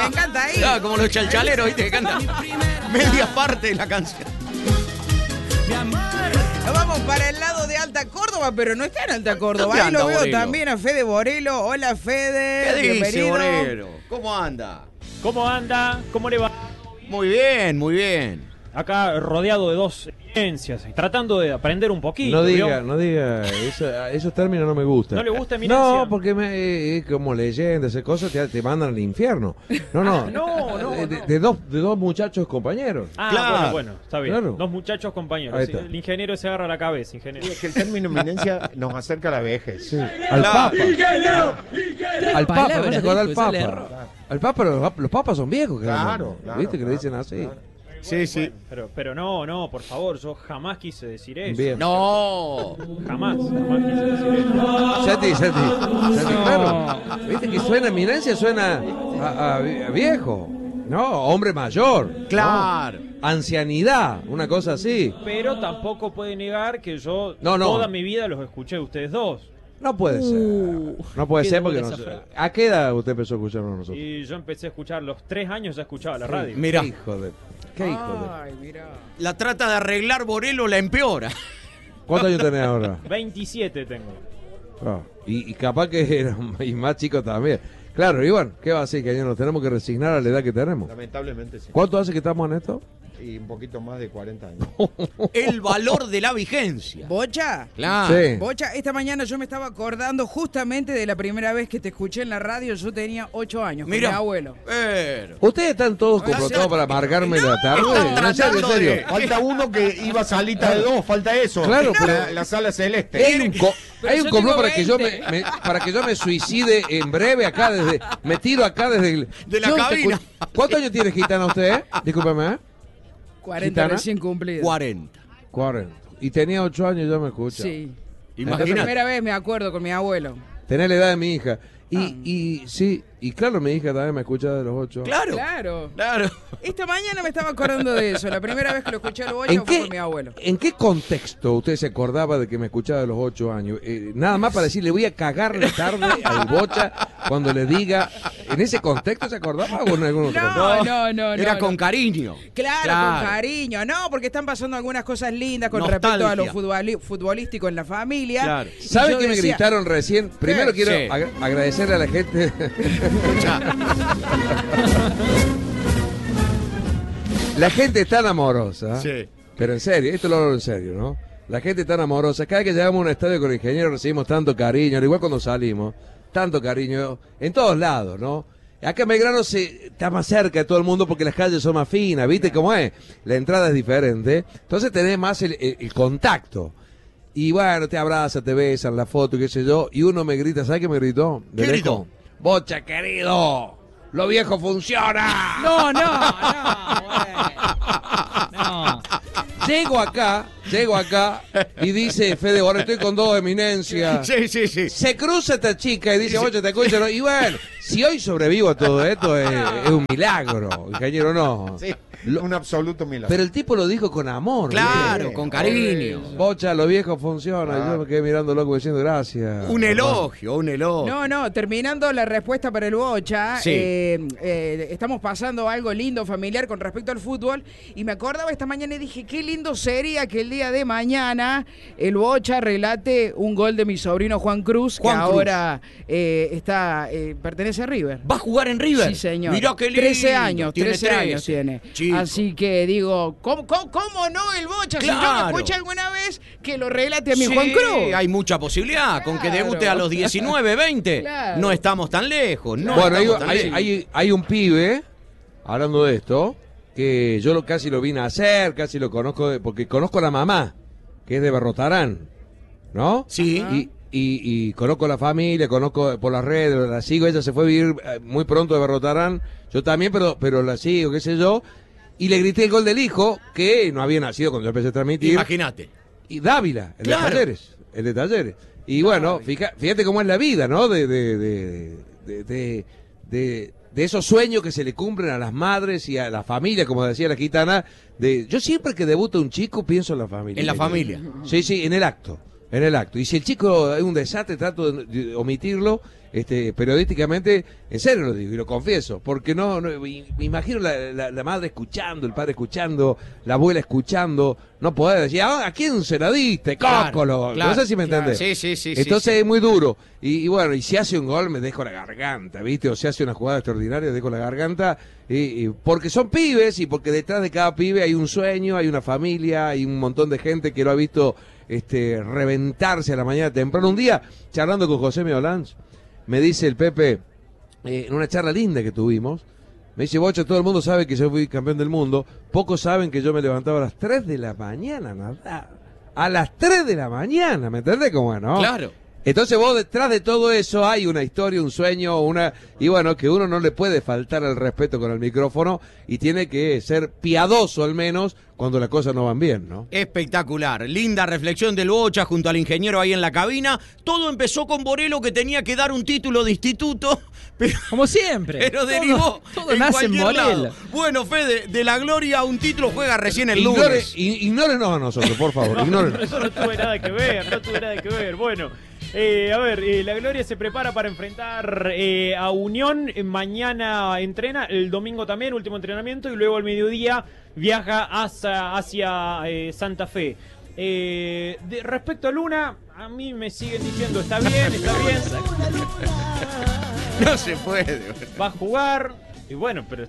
me encanta ahí. Claro, como los chalchaleros, ¿viste? Que cantan media parte de la canción. Nos vamos para el lado de Alta Córdoba, pero no está en Alta Córdoba. ¿Dónde Ahí lo anda veo Borelo? también a Fede Borelo. Hola, Fede. ¿Qué dice, Bienvenido. Borelo? ¿Cómo anda? ¿Cómo anda? ¿Cómo le va? Muy bien, muy bien. Acá rodeado de dos eminencias, tratando de aprender un poquito. No ¿vio? diga, esos términos no me gustan. ¿No le gusta eminencia? No, porque como leyendas, esas cosas te mandan al infierno. No. De dos muchachos compañeros. Ah, Claro. bueno, está bien. Claro. Dos muchachos compañeros. Ahí Sí, está. el ingeniero se agarra la cabeza, ingeniero. Es que el término eminencia nos acerca a la vejez. Sí. Al Papa. Al Papa, Palabras, no se acuerda al dijo, esa le Papa. erró. Al Papa, los papas son viejos. Claro, ¿Viste que le claro, dicen así? claro. Sí, sí. Pero no, por favor, yo jamás quise decir eso. Bien. No. Jamás quise decir eso. Santi, claro. ¿Viste que suena eminencia? Suena a viejo. No, hombre mayor. Claro. ¿no? Ancianidad, una cosa así. Pero tampoco puede negar que yo No. toda mi vida los escuché a ustedes dos. No puede ser. No puede qué ser porque dura no esa sé. frase. ¿A qué edad usted empezó a escucharnos nosotros? Y yo empecé a escuchar, los 3 años ya escuchaba la radio. Mira, ¿Qué hijo de? ¿Qué hijo de? Ay, mira. la trata de arreglar Borelo, la empeora. ¿Cuántos años tenés ahora? 27 tengo. Ah, y capaz que era y más chico también. Claro, Iván, ¿qué va a decir? Que ya nos tenemos que resignar a la edad que tenemos. Lamentablemente sí. ¿Cuánto hace que estamos en esto? Y un poquito más de 40 años. El valor de la vigencia. ¿Bocha? Claro. Sí. Bocha, esta mañana yo me estaba acordando justamente de la primera vez que te escuché en la radio. Yo tenía 8 años con Mira. mi abuelo. Pero. ¿Ustedes están todos complotados para marcarme la tarde? están No, en serio, en tratando serio. de- Falta uno que iba a salita de dos, falta eso. Claro, pero- la sala celeste. Hay un, Pero hay yo un complot tengo para que yo 20. para que yo me suicide en breve acá desde me tiro acá desde De la Yo te cabina. ¿Cuántos años tiene Gitana usted? Discúlpeme, ¿eh? 40 ¿Gitana? recién cumplidos. 40. 40. Y tenía 8 años, ya me escucha. Sí. La Imagínate. primera vez me acuerdo con mi abuelo. Tenés la edad de mi hija. Y sí, y claro, mi hija también me escucha de los 8. Claro. Claro. Claro. Esta mañana me estaba acordando de eso. La primera vez que lo escuché a los Bocha fue con mi abuelo. ¿En qué contexto usted se acordaba de que me escuchaba de los 8 años? Nada más para decir, le voy a cagar la tarde al Bocha cuando le diga. ¿En ese contexto se acordaba o en algún otro contexto? No. Era no. con cariño. Claro, con cariño. No, porque están pasando algunas cosas lindas con respecto a lo futbolístico en la familia. Claro. Y ¿Sabe yo qué me decía, gritaron recién? Primero quiero Sí. agradecerle a la gente. La gente es tan amorosa. Sí. Pero en serio, esto lo hablo en serio, ¿no? La gente es tan amorosa. Cada vez que llegamos a un estadio con el ingeniero recibimos tanto cariño, al igual cuando salimos, tanto cariño, en todos lados, ¿no? Acá en Belgrano está más cerca de todo el mundo porque las calles son más finas, ¿viste cómo es? La entrada es diferente, entonces tenés más el contacto. Y bueno, te abrazan, te besan, la foto, qué sé yo, y uno me grita, ¿sabes qué me gritó? De ¿Qué lejos. gritó? Bocha, querido, lo viejo funciona. No. No. Llego acá y dice Fede, ahora estoy con dos eminencias. Sí. Se cruza esta chica y dice, oye, te escucho, ¿no? Y bueno, si hoy sobrevivo a todo esto es un milagro, ingeniero, no. Sí, Lo- un absoluto milagro. Pero el tipo lo dijo con amor. Claro, ¿viste? con cariño. Bocha, lo viejo funciona. Y yo me quedé mirando loco diciendo gracias. Un elogio, un elogio. No, terminando la respuesta para el Bocha, Sí. estamos pasando algo lindo, familiar con respecto al fútbol, y me acordaba esta mañana y dije, qué lindo sería que el día de mañana el Bocha relate un gol de mi sobrino Juan Cruz, Juan que Cruz. ahora pertenece a River. ¿Va a jugar en River? Sí, señor. Mirá qué lindo. 13 años, Tiene 13 años tiene. Chico. Así que digo, ¿cómo no el Bocha? Si yo Claro. lo escuché alguna vez, que lo relate a mi Sí, Juan Cruz. hay mucha posibilidad. Con que Claro. debute a los 19, 20, Claro. no estamos tan lejos. No Bueno, estamos tan lejos. hay un pibe, hablando de esto, que yo casi lo vine a hacer, casi lo conozco, porque conozco a la mamá, que es de Berrotarán, ¿no? Sí. Y conozco a la familia, conozco por las redes, la sigo, ella se fue a vivir muy pronto de Berrotarán, yo también, pero la sigo, qué sé yo, y le grité el gol del hijo, que no había nacido cuando yo empecé a transmitir, Imagínate. y Dávila, Claro. el de Talleres. Y bueno, fíjate cómo es la vida, ¿no? De esos sueños que se le cumplen a las madres y a la familia, como decía la gitana. Yo siempre que debuta un chico pienso en la familia. En la familia. Sí, en el acto. En el acto. Y si el chico es un desastre, trato de omitirlo periodísticamente, en serio lo digo, y lo confieso, porque no me imagino la madre escuchando, el padre escuchando, la abuela escuchando, no poder decir, ¿a quién se la diste? Cócolo. No sé si me entendés. Sí. Entonces es muy duro. Y bueno, y si hace un gol me dejo la garganta, ¿viste? O si hace una jugada extraordinaria, dejo la garganta, y porque son pibes y porque detrás de cada pibe hay un sueño, hay una familia, hay un montón de gente que lo ha visto reventarse a la mañana temprano. Un día, charlando con José Meolange, me dice el Pepe, en una charla linda que tuvimos, me dice, Bocha, todo el mundo sabe que yo fui campeón del mundo, pocos saben que yo me levantaba a las 3 de la mañana, nada. A las 3 de la mañana, ¿me entendés cómo es, no? Claro. Entonces vos detrás de todo eso hay una historia, un sueño, y bueno, que uno no le puede faltar el respeto con el micrófono y tiene que ser piadoso al menos cuando las cosas no van bien, ¿no? Espectacular, linda reflexión del Bocha junto al ingeniero ahí en la cabina. Todo empezó con Borelo, que tenía que dar un título de instituto, pero, como siempre. Pero derivó todo nace en Morel. Bueno, Fede, de la gloria a un título juega recién el lunes. Ignórenos a nosotros, por favor. No, eso no tuve nada que ver, Bueno, la Gloria se prepara para enfrentar a Unión. Mañana entrena, el domingo también, último entrenamiento, y luego al mediodía viaja hacia Santa Fe. Respecto a Luna, a mí me siguen diciendo, está bien. No se puede. Va a jugar, y bueno, pero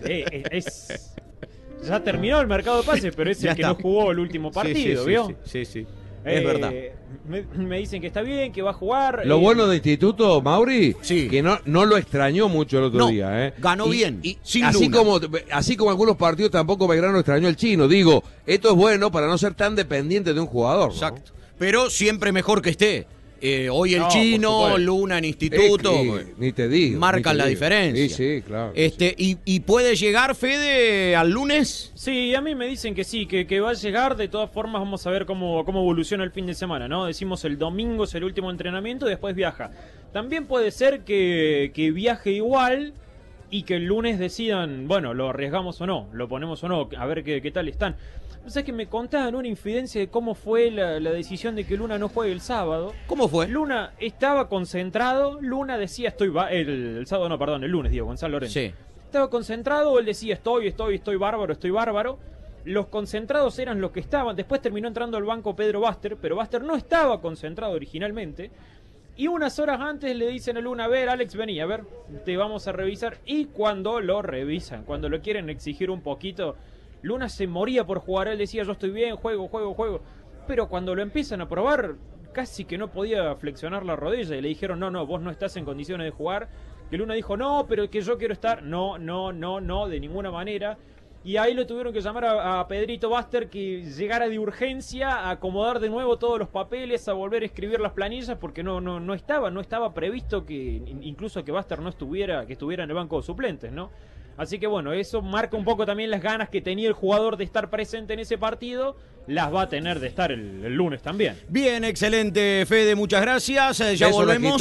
ya terminó el mercado de pases, pero es el que no jugó el último partido, ¿vio? Sí. Es verdad. Me dicen que está bien, que va a jugar. Lo bueno de Instituto, Mauri, sí, que no lo extrañó mucho el otro día. Ganó bien, sin así Luna. así como algunos partidos tampoco Belgrano extrañó el chino. Digo, esto es bueno para no ser tan dependiente de un jugador, ¿no? Exacto. Pero siempre mejor que esté. Hoy el chino, Luna en Instituto, ni te digo, marcan la diferencia. Sí, claro. ¿Y puede llegar, Fede, al lunes? Sí, a mí me dicen que sí, que va a llegar. De todas formas vamos a ver cómo evoluciona el fin de semana, ¿no? Decimos el domingo es el último entrenamiento y después viaja. También puede ser que viaje igual y que el lunes decidan, bueno, lo arriesgamos o no, lo ponemos o no, a ver qué tal están. O sea, que me contaban una infidencia de cómo fue la decisión de que Luna no juegue el sábado. ¿Cómo fue? Luna estaba concentrado, Luna decía el sábado no, perdón, el lunes, digo, Gonzalo Lorenzo. Sí. Estaba concentrado, él decía estoy bárbaro. Los concentrados eran los que estaban. Después terminó entrando al banco Pedro Baster, pero Baster no estaba concentrado originalmente. Y unas horas antes le dicen a Luna, a ver, Alex, vení, a ver, te vamos a revisar. Y cuando lo revisan, cuando lo quieren exigir un poquito, Luna se moría por jugar. Él decía, yo estoy bien, juego. Pero cuando lo empiezan a probar, casi que no podía flexionar la rodilla. Y le dijeron, no, vos no estás en condiciones de jugar. Que Luna dijo, no, pero que yo quiero estar. No, de ninguna manera. Y ahí lo tuvieron que llamar a Pedrito Baster, que llegara de urgencia a acomodar de nuevo todos los papeles, a volver a escribir las planillas, porque no estaba previsto que incluso que Baster no estuviera, que estuviera en el banco de suplentes, ¿no? Así que bueno, eso marca un poco también las ganas que tenía el jugador de estar presente en ese partido. Las va a tener de estar el lunes también. Bien, excelente, Fede, muchas gracias. Ya Beso volvemos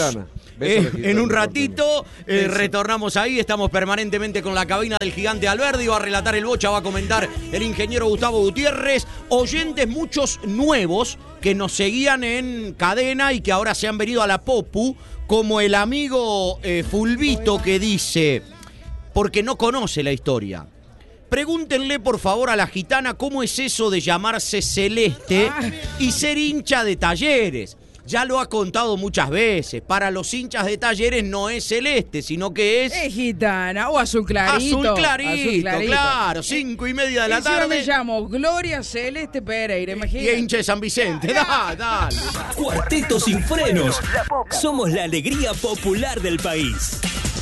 en un ratito. Eso. Retornamos ahí, estamos permanentemente con la cabina del gigante Alberdi. Va a relatar el Bocha, va a comentar el ingeniero Gustavo Gutiérrez. Oyentes muchos nuevos que nos seguían en cadena y que ahora se han venido a la Popu, como el amigo Fulvito, que dice, porque no conoce la historia: pregúntenle por favor a la gitana cómo es eso de llamarse Celeste y ser hincha de Talleres. Ya lo ha contado muchas veces. Para los hinchas de Talleres no es celeste, sino que es gitana o azul clarito. Azul clarito, claro. 5:30 de la tarde. Yo me llamo Gloria Celeste Pereira, imagínate. Y es hincha de San Vicente. Dale. Cuarteto sin frenos. Somos la alegría popular del país.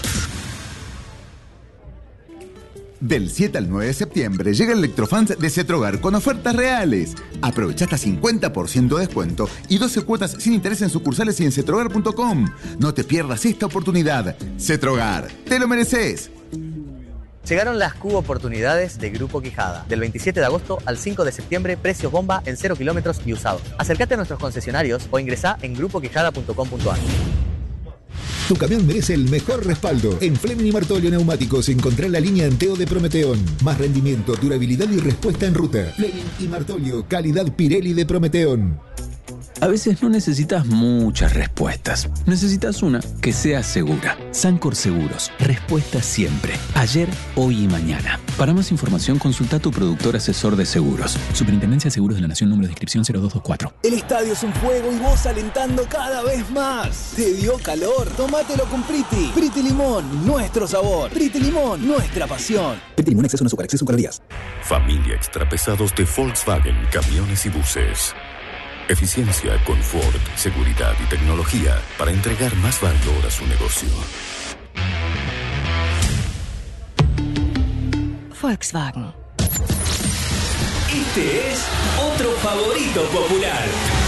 Del 7 al 9 de septiembre llega el Electrofans de Cetrogar con ofertas reales. Aprovecha hasta 50% de descuento y 12 cuotas sin interés en sucursales y en cetrogar.com. No te pierdas esta oportunidad. Cetrogar, te lo mereces. Llegaron las Cubo Oportunidades de Grupo Quijada. Del 27 de agosto al 5 de septiembre, precios bomba en 0 kilómetros y usados. Acércate a nuestros concesionarios o ingresá en grupoquijada.com.ar. Tu camión merece el mejor respaldo. En Fleming y Martolio Neumáticos encontrá la línea Anteo de Prometeón. Más rendimiento, durabilidad y respuesta en ruta. Fleming y Martolio, calidad Pirelli de Prometeón. A veces no necesitas muchas respuestas. Necesitas una que sea segura. Sancor Seguros. Respuesta siempre. Ayer, hoy y mañana. Para más información, consulta a tu productor asesor de seguros. Superintendencia de Seguros de la Nación, número de inscripción 0224. El estadio es un fuego y vos alentando cada vez más. ¿Te dio calor? Tómatelo con Priti. Priti Limón, nuestro sabor. Priti Limón, nuestra pasión. Priti Limón, exceso en azúcar, exceso en calorías. Familia extrapesados de Volkswagen, camiones y buses. Eficiencia, confort, seguridad y tecnología para entregar más valor a su negocio. Volkswagen. Este es otro favorito popular.